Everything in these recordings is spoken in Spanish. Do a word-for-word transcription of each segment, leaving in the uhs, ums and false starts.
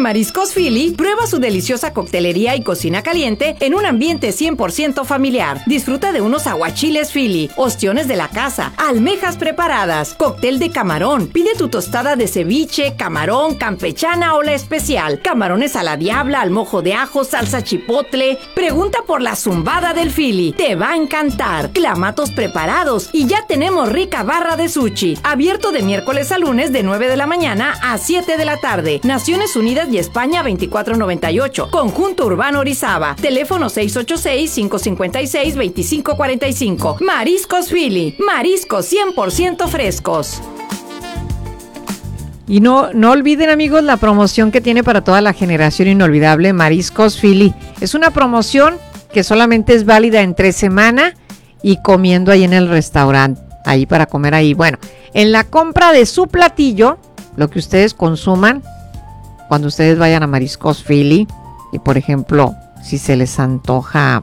Mariscos Philly, prueba su deliciosa coctelería y cocina caliente en un ambiente cien por ciento familiar. Disfruta de unos aguachiles Philly, ostiones de la casa, almejas preparadas, cóctel de camarón. Pide tu tostada de ceviche, camarón, campechana o la especial. Camarones a la diabla, al mojo de ajo, salsa chipotle. Pregunta por la zumbada del Philly. Te va a encantar. Clamatos preparados y ya tenemos rica barra de sushi. Abierto de miércoles a lunes de nueve de la mañana a siete de la tarde. Naciones Unidas y España veinticuatro noventa y ocho. Conjunto Urbano Orizaba. Teléfono seis ocho seis, cinco cinco seis, dos cinco cuatro cinco. Mariscos Philly. Mariscos cien por ciento frescos. Y no, no olviden, amigos, la promoción que tiene para toda la generación inolvidable Mariscos Philly. Es una promoción que solamente es válida entre semana y comiendo ahí en el restaurante, ahí para comer ahí. Bueno, en la compra de su platillo, lo que ustedes consuman, cuando ustedes vayan a Mariscos Philly, y por ejemplo, si se les antoja,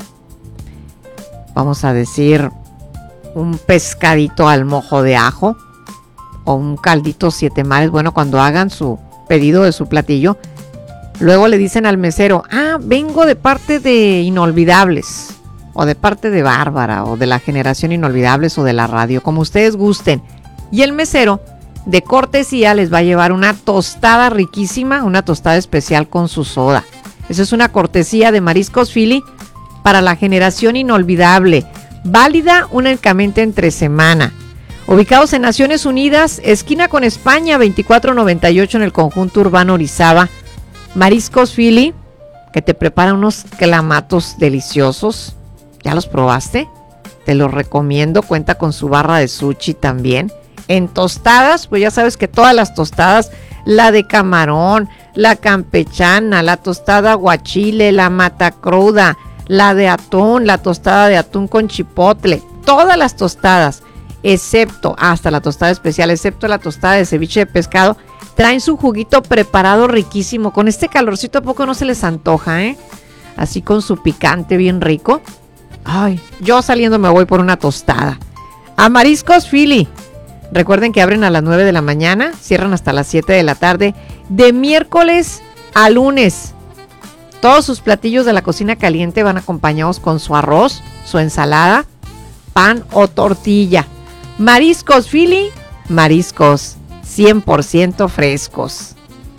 vamos a decir, un pescadito al mojo de ajo, o un caldito siete mares, bueno, cuando hagan su pedido de su platillo, luego le dicen al mesero, ah, vengo de parte de Inolvidables, o de parte de Bárbara, o de la generación Inolvidables, o de la radio, como ustedes gusten. Y el mesero, de cortesía, les va a llevar una tostada riquísima, una tostada especial con su soda. Esa es una cortesía de Mariscos Philly para la generación inolvidable, válida únicamente entre semana. Ubicados en Naciones Unidas, esquina con España, veinticuatro noventa y ocho en el Conjunto Urbano Orizaba. Mariscos Philly, que te prepara unos clamatos deliciosos. ¿Ya los probaste? Te los recomiendo. Cuenta con su barra de sushi también. En tostadas, pues ya sabes que todas las tostadas, la de camarón, la campechana, la tostada aguachile, la matacruda, la de atún, la tostada de atún con chipotle, todas las tostadas, excepto, hasta la tostada especial, excepto la tostada de ceviche de pescado, traen su juguito preparado riquísimo. Con este calorcito, ¿a poco no se les antoja, eh? Así con su picante bien rico. Ay, yo saliendo me voy por una tostada. A Mariscos Philly. Recuerden que abren a las nueve de la mañana, cierran hasta las siete de la tarde, de miércoles a lunes. Todos sus platillos de la cocina caliente van acompañados con su arroz, su ensalada, pan o tortilla. Mariscos Philly, mariscos cien por ciento frescos.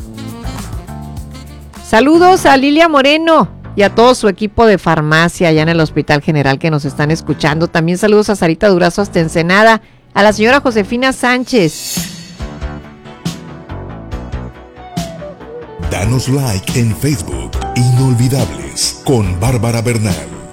Saludos a Lilia Moreno y a todo su equipo de farmacia allá en el Hospital General que nos están escuchando. También saludos a Sarita Durazo hasta Ensenada, a la señora Josefina Sánchez. Danos like en Facebook, Inolvidables, con Bárbara Bernal.